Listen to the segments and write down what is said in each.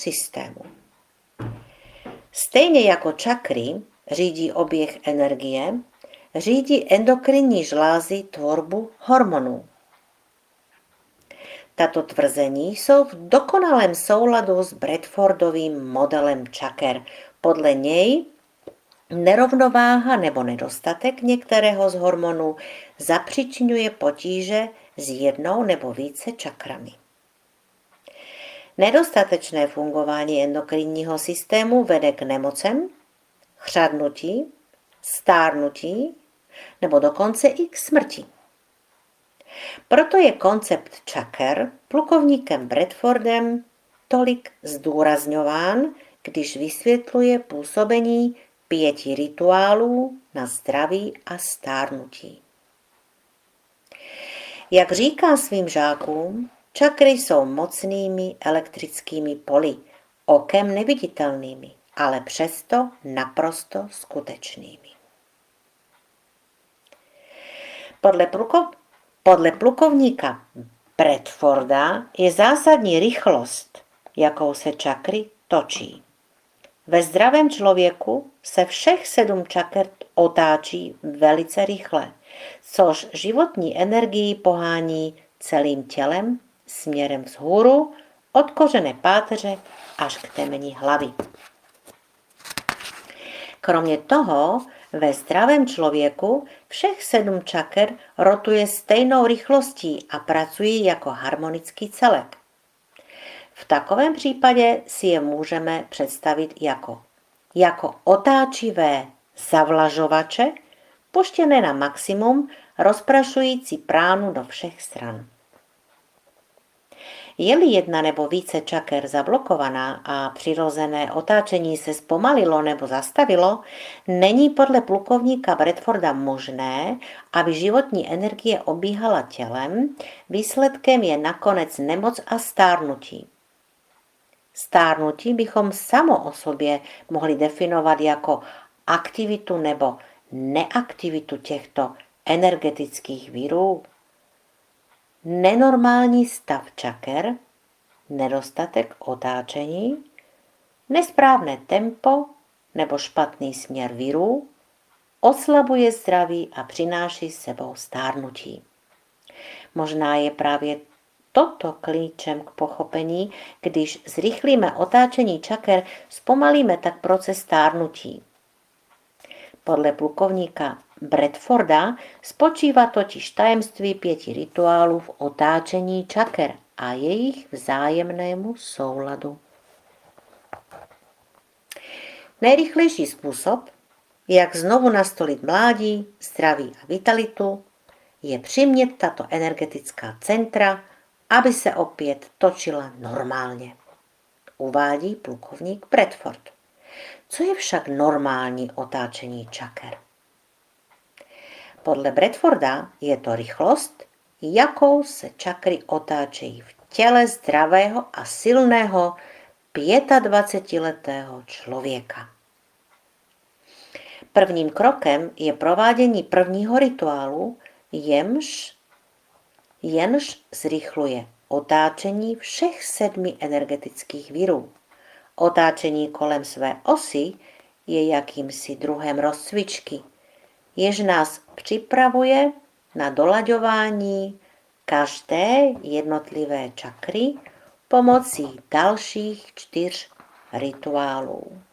systému. Stejně jako čakry řídí oběh energie, řídí endokrinní žlázy tvorbu hormonů. Tato tvrzení jsou v dokonalém souladu s Bradfordovým modelem čaker. Podle něj nerovnováha nebo nedostatek některého z hormonů zapříčiňuje potíže s jednou nebo více čakrami. Nedostatečné fungování endokrinního systému vede k nemocem, chřadnutí, stárnutí nebo dokonce i k smrti. Proto je koncept čaker plukovníkem Bradfordem tolik zdůrazňován, když vysvětluje působení 5 rituálů na zdraví a stárnutí. Jak říká svým žákům, čakry jsou mocnými elektrickými poli, okem neviditelnými, ale přesto naprosto skutečnými. Podle plukovníka Bradforda je zásadní rychlost, jakou se čakry točí. Ve zdravém člověku se všech 7 čaker otáčí velice rychle, což životní energii pohání celým tělem směrem vzhůru od kořene páteře až k temeni hlavy. Kromě toho ve zdravém člověku všech 7 čaker rotuje stejnou rychlostí a pracují jako harmonický celek. V takovém případě si je můžeme představit jako otáčivé zavlažovače, puštěné na maximum, rozprašující pránu do všech stran. Je-li jedna nebo více čaker zablokovaná a přirozené otáčení se zpomalilo nebo zastavilo, není podle plukovníka Bradforda možné, aby životní energie obíhala tělem, výsledkem je nakonec nemoc a stárnutí. Stárnutí bychom samo o sobě mohli definovat jako aktivitu nebo neaktivitu těchto energetických virů. Nenormální stav čaker, nedostatek otáčení, nesprávné tempo nebo špatný směr virů oslabuje zdraví a přináší s sebou stárnutí. Možná je právě toto klíčem k pochopení, když zrychlíme otáčení čaker, zpomalíme tak proces stárnutí. Podle plukovníka Bradforda spočívá totiž tajemství 5 rituálů v otáčení čaker a jejich vzájemnému souladu. Nejrychlejší způsob, jak znovu nastolit mládí, zdraví a vitalitu, je přimět tato energetická centra, aby se opět točila normálně, uvádí plukovník Bradford. Co je však normální otáčení čaker? Podle Bradforda je to rychlost, jakou se čakry otáčejí v těle zdravého a silného 25letého člověka. Prvním krokem je provádění prvního rituálu, jenž zrychluje otáčení všech 7 energetických virů. Otáčení kolem své osy je jakýmsi druhem rozcvičky, jež nás připravuje na dolaďování každé jednotlivé čakry pomocí dalších 4 rituálů.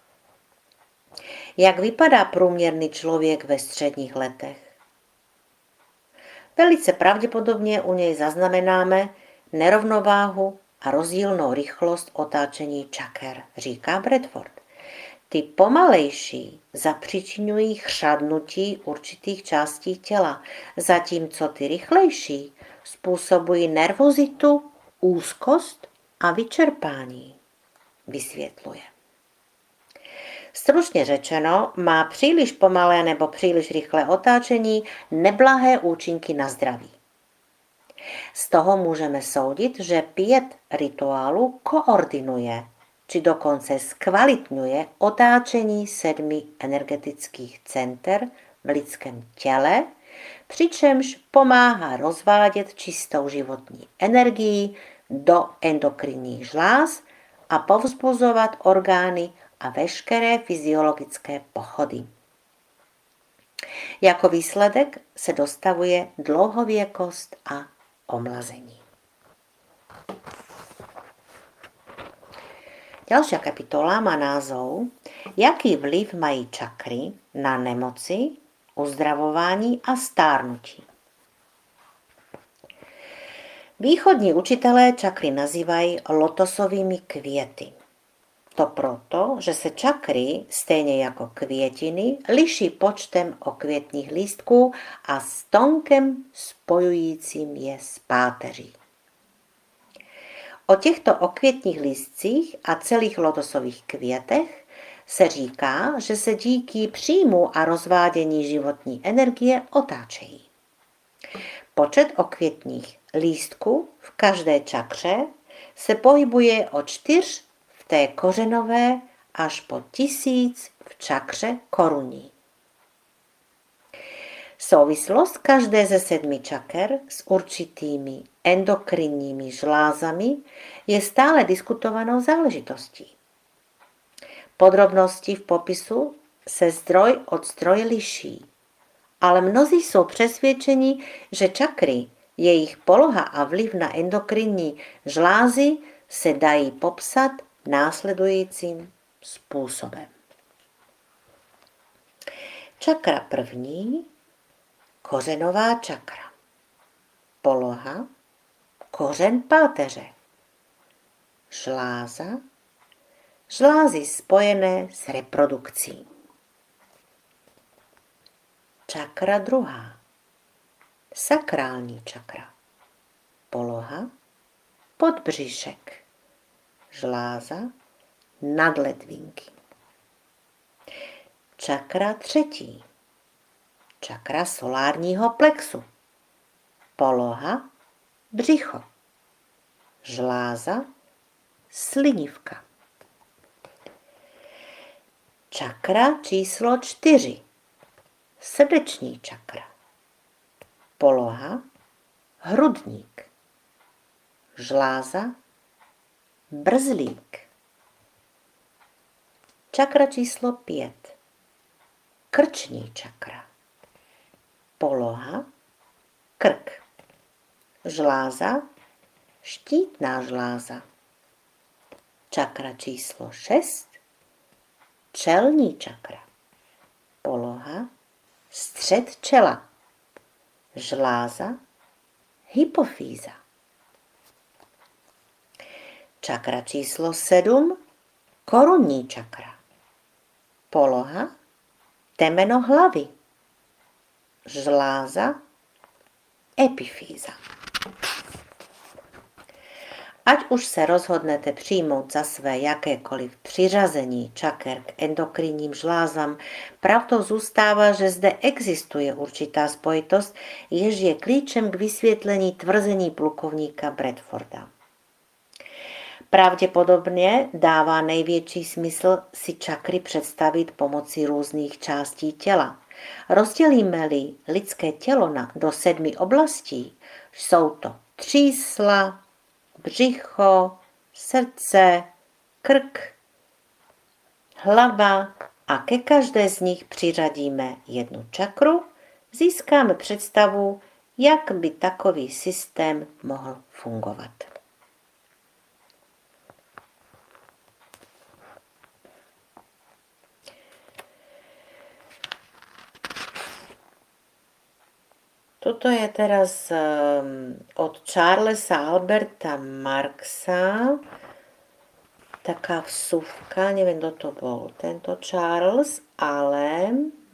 Jak vypadá průměrný člověk ve středních letech? Velice pravděpodobně u něj zaznamenáme nerovnováhu a rozdílnou rychlost otáčení čaker, říká Bradford. Ty pomalejší zapříčiňují chřadnutí určitých částí těla, zatímco ty rychlejší způsobují nervozitu, úzkost a vyčerpání, vysvětluje. Stručně řečeno, má příliš pomalé nebo příliš rychlé otáčení neblahé účinky na zdraví. Z toho můžeme soudit, že 5 rituálů koordinuje, či dokonce zkvalitňuje otáčení 7 energetických center v lidském těle, přičemž pomáhá rozvádět čistou životní energii do endokrinních žláz a povzbuzovat orgány a veškeré fyziologické pochody. Jako výsledek se dostavuje dlouhověkost a omlazení. Ďalšia kapitola má názov Jaký vliv mají čakry na nemoci, uzdravování a stárnutí. Východní učitelé čakry nazývají lotosovými květy. To proto, že se čakry, stejně jako květiny, liší počtem okvětních lístků a stonkem spojujícím je s páteří. O těchto okvětních lístcích a celých lotosových květech se říká, že se díky příjmu a rozvádění životní energie otáčejí. Počet okvětních lístků v každé čakře se pohybuje od 4 v té kořenové až po 1000 v čakře korunní. Souvislost každé ze 7 čaker s určitými endokrinními žlázami je stále diskutovanou záležitostí. Podrobnosti v popisu se zdroj od zdroje liší, ale mnozí jsou přesvědčeni, že čakry, jejich poloha a vliv na endokrinní žlázy se dají popsat následujícím způsobem. Čakra první, kořenová čakra. Poloha, kořen páteře. Žláza, žlázy spojené s reprodukcí. Čakra druhá, sakrální čakra. Poloha, podbříšek. Žláza, nadledvinky. Čakra třetí, čakra solárního plexu. Poloha, břicho. Žláza, slinivka. Čakra číslo 4, srdeční čakra. Poloha, hrudník. Žláza, brzlík. Čakra číslo 5, krční čakra. Poloha, krk. Žláza, štítná žláza. Čakra číslo 6, čelní čakra. Poloha, střed čela. Žláza, hypofýza. Čakra číslo 7, korunní čakra. Poloha, temeno hlavy. Žláza, epifýza. Ať už se rozhodnete přijmout za své jakékoliv přiřazení čaker k endokrinním žlázám, pravdou zůstává, že zde existuje určitá spojitost, jež je klíčem k vysvětlení tvrzení plukovníka Bradforda. Pravděpodobně dává největší smysl si čakry představit pomocí různých částí těla. Rozdělíme-li lidské tělo do 7 oblastí, jsou to třísla, břicho, srdce, krk, hlava a ke každé z nich přiřadíme jednu čakru, získáme představu, jak by takový systém mohl fungovat. Toto je teraz od Charlesa Alberta Marxa, taká vsuvka, neviem, kto to bol, tento Charles, ale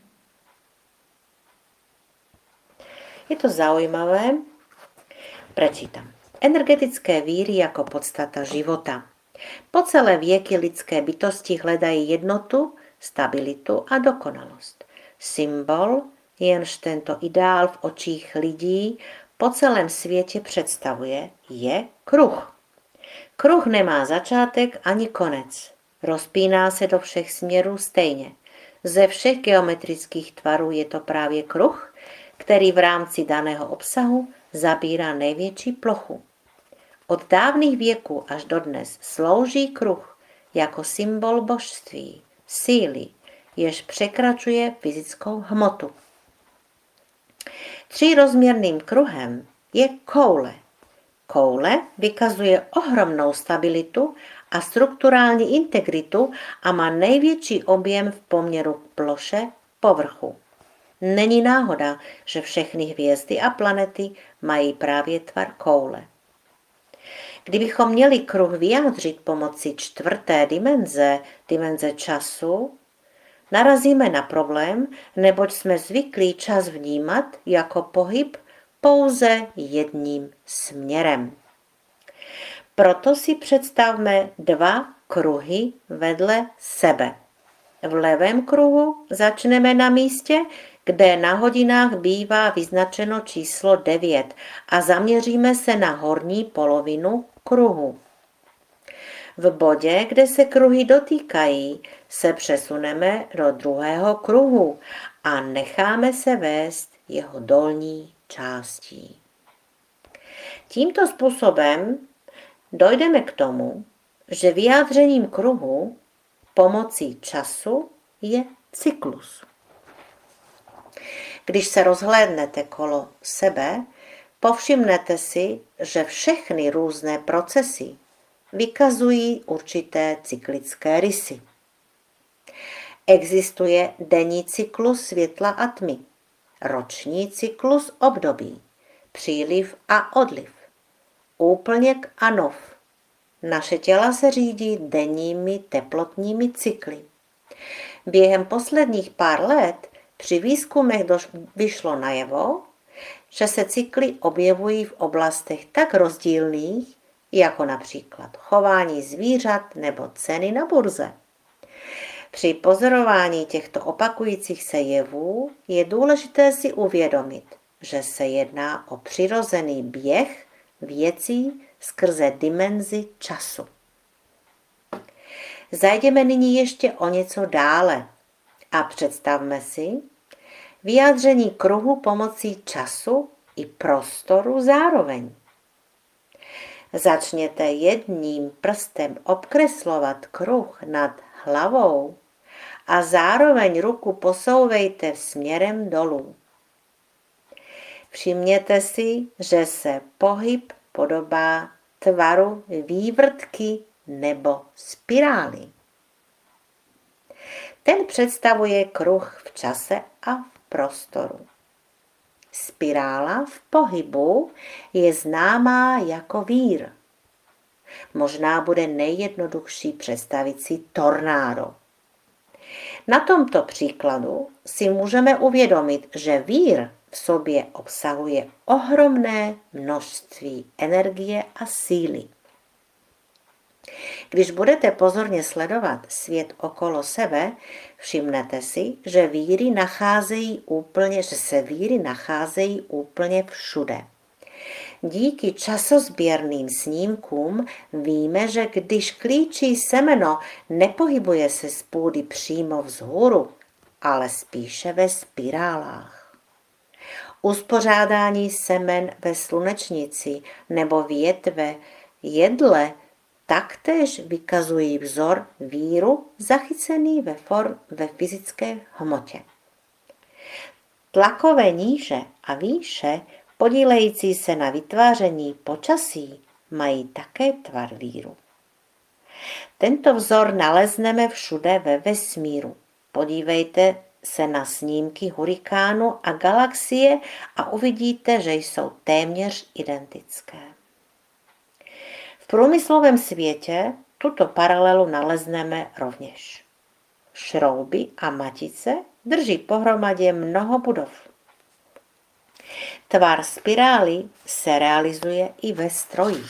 je to zaujímavé. Prečítam. Energetické víry jako podstata života. Po celé věky lidské bytosti hledají jednotu, stabilitu a dokonalost. Symbol, jenž tento ideál v očích lidí po celém světě představuje, je kruh. Kruh nemá začátek ani konec. Rozpíná se do všech směrů stejně. Ze všech geometrických tvarů je to právě kruh, který v rámci daného obsahu zabírá největší plochu. Od dávných věků až dodnes slouží kruh jako symbol božství, síly, jež překračuje fyzickou hmotu. Třírozměrným kruhem je koule. Koule vykazuje ohromnou stabilitu a strukturální integritu a má největší objem v poměru k ploše povrchu. Není náhoda, že všechny hvězdy a planety mají právě tvar koule. Kdybychom měli kruh vyjádřit pomocí čtvrté dimenze času, narazíme na problém, neboť jsme zvyklí čas vnímat jako pohyb pouze jedním směrem. Proto si představme dva kruhy vedle sebe. V levém kruhu začneme na místě, kde na hodinách bývá vyznačeno číslo 9 a zaměříme se na horní polovinu kruhu. V bodě, kde se kruhy dotýkají, se přesuneme do druhého kruhu a necháme se vést jeho dolní částí. Tímto způsobem dojdeme k tomu, že vyjádřením kruhu pomocí času je cyklus. Když se rozhlédnete kolo sebe, povšimnete si, že všechny různé procesy vykazují určité cyklické rysy. Existuje denní cyklus světla a tmy, roční cyklus období, příliv a odliv, úplněk a nov. Naše těla se řídí denními teplotními cykly. Během posledních pár let při výzkumech vyšlo najevo, že se cykly objevují v oblastech tak rozdílných, jako například chování zvířat nebo ceny na burze. Při pozorování těchto opakujících se jevů je důležité si uvědomit, že se jedná o přirozený běh věcí skrze dimenzi času. Zajdeme nyní ještě o něco dále a představme si vyjádření kruhu pomocí času i prostoru zároveň. Začněte jedním prstem obkreslovat kruh nad hlavou a zároveň ruku posouvejte směrem dolů. Všimněte si, že se pohyb podobá tvaru vývrtky nebo spirály. Ten představuje kruh v čase a v prostoru. Spirála v pohybu je známá jako vír. Možná bude nejjednodušší představit si tornádo. Na tomto příkladu si můžeme uvědomit, že vír v sobě obsahuje ohromné množství energie a síly. Když budete pozorně sledovat svět okolo sebe, všimnete si, že se víry nacházejí úplně všude. Díky časozběrným snímkům víme, že když klíčí semeno, nepohybuje se z půdy přímo vzhůru, ale spíše ve spirálách. Uspořádání semen ve slunečnici nebo větve jedle taktéž vykazují vzor víru zachycený ve fyzické hmotě. Tlakové níže a výše podílející se na vytváření počasí mají také tvar víru. Tento vzor nalezneme všude ve vesmíru. Podívejte se na snímky hurikánu a galaxie a uvidíte, že jsou téměř identické. V průmyslovém světě tuto paralelu nalezneme rovněž. Šrouby a matice drží pohromadě mnoho budov. Tvar spirály se realizuje i ve strojích.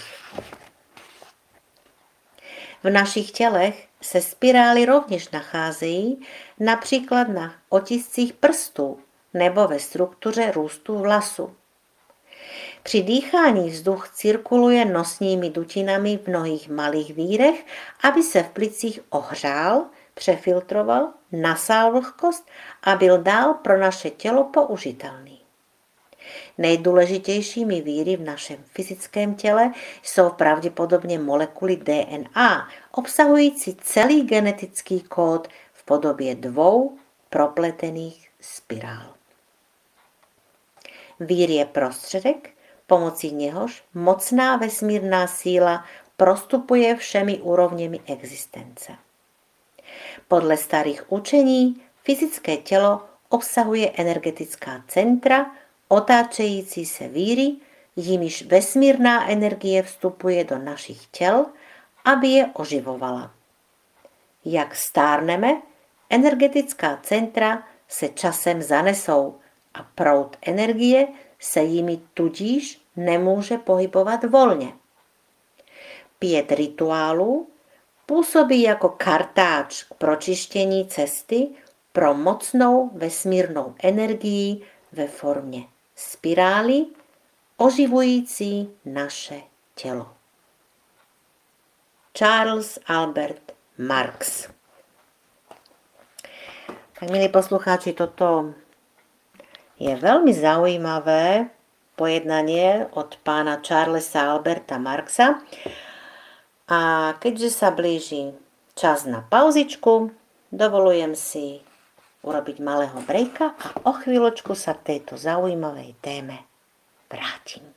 V našich tělech se spirály rovněž nacházejí například na otiscích prstů nebo ve struktuře růstu vlasu. Při dýchání vzduch cirkuluje nosními dutinami v mnohých malých vírech, aby se v plicích ohřál, přefiltroval, nasál vlhkost a byl dál pro naše tělo použitelný. Nejdůležitějšími víry v našem fyzickém těle jsou pravděpodobně molekuly DNA, obsahující celý genetický kód v podobě 2 propletených spirál. Vír je prostředek, pomocí něhož mocná vesmírná síla prostupuje všemi úrovněmi existence. Podle starých učení fyzické tělo obsahuje energetická centra, otáčející se víry, jimiž vesmírná energie vstupuje do našich těl, aby je oživovala. Jak stárneme, energetická centra se časem zanesou a proud energie se jimi tudíž nemůže pohybovat volně. 5 rituálů působí jako kartáč k pročištění cesty pro mocnou vesmírnou energii ve formě spirály, oživující naše tělo. Charles Albert Marx. Tak, milí poslucháči, toto je veľmi zaujímavé pojednanie od pána Charlesa Alberta Marxa. A keďže sa blíži čas na pauzičku, dovolujem si urobiť malého brejka a o chvíľočku sa k tejto zaujímavej téme vrátim.